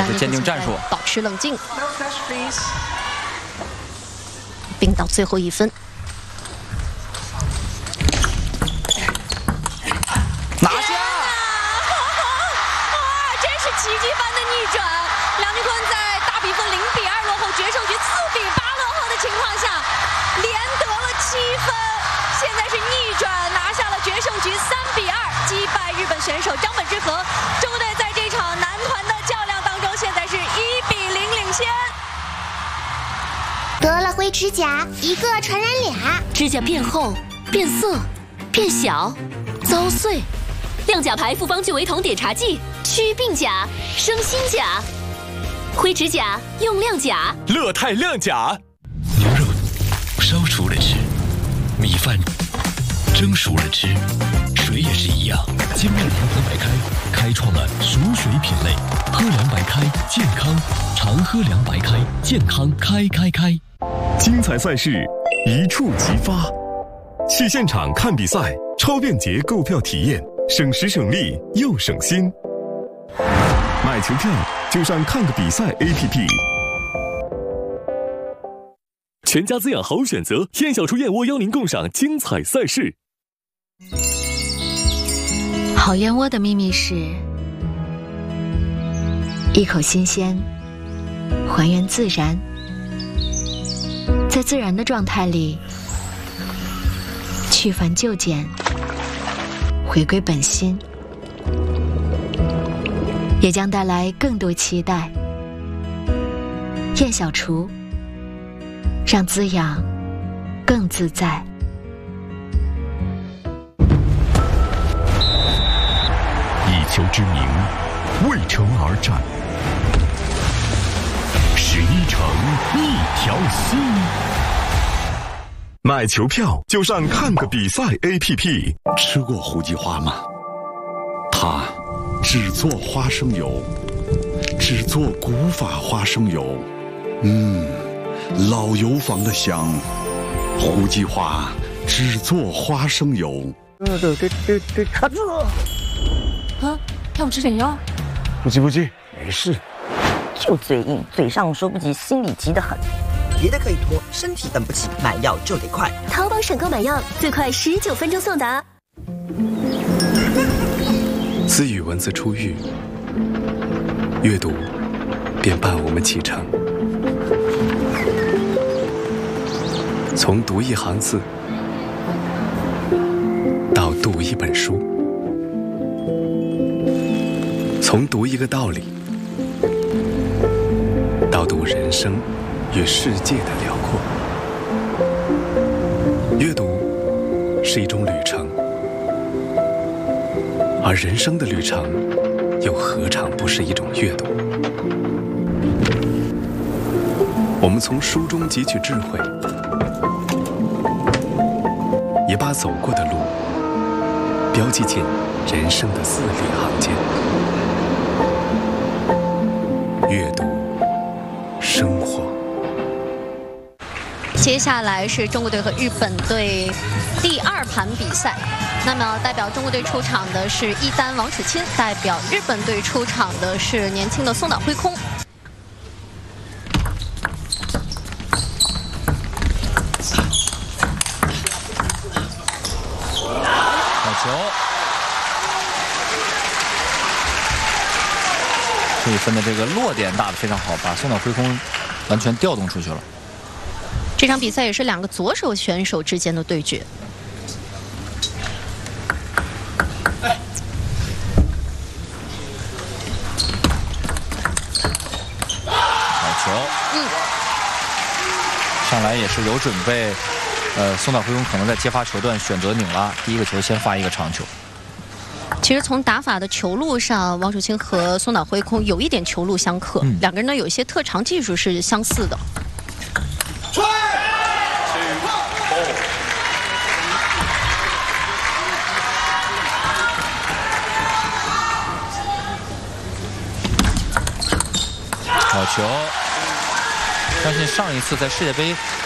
是坚定战术， 保持冷静，冰岛最后1分。 拿下！ 真是奇迹般的逆转！梁靖昆在大比分0-2落后决胜局4-8落后的情况下，连得了7分，现在是逆转拿下了决胜局3-2，击败日本选手张本智和。中国队在这场男团的较量当中，现在是1-0领先。 得了灰指甲，一个传染俩， 指甲变厚、变色、变小、遭碎。 亮甲牌复方聚维酮碘茶剂，祛病甲，生新甲。灰指甲用亮甲， 乐泰亮甲。牛肉烧熟了吃，米饭蒸熟了吃，水也是一样。精酿长河白开开创了熟水品类，喝凉白开健康，常喝凉白开健康开。 精彩赛事一触即发，去现场看比赛，超便捷购票体验。 省时省力又省心，买球票就上看个比赛 APP。 全家滋养好选择，燕小厨燕窝邀您共赏精彩赛事。 好燕窝的秘密是：一口新鲜，还原自然，在自然的状态里去繁就简。 回归本心，也将带来更多期待。燕小厨，让滋养更自在。 以球之名，为城而战。11城一条心。买球票就上看个比赛 APP。 吃过胡记花吗？它只做花生油，只做古法花生油。老油坊的香。胡记花只做花生油。 这卡住了！ 啊，要我吃点药？ 不急，没事。 就嘴硬，嘴上说不急，心里急得很。 别的可以拖，身体等不起，买药就得快。 淘宝省购买药最快19分钟送达。 自与文字出狱，阅读便伴我们启程。从读一行字，到读一本书；从读一个道理，到读人生。 与世界的辽阔，阅读是一种旅程，而人生的旅程又何尝不是一种阅读？我们从书中汲取智慧，也把走过的路标记进人生的字里行间。阅读，生活。 接下来是中国队和日本队第2盘比赛。那么代表中国队出场的是一丹王楚钦，代表日本队出场的是年轻的松岛辉空。 好球！这一分的这个落点打得非常好，把松岛辉空完全调动出去了。 这场比赛也是2个左手选手之间的对决。 好球！上来也是有准备。松岛辉空可能在接发球段选择拧拉，第一个球先发一个长球。 其实从打法的球路上，王楚钦和松岛辉空有一点球路相克，2个人呢有一些特长技术是相似的。 好球！相信上一次在世界杯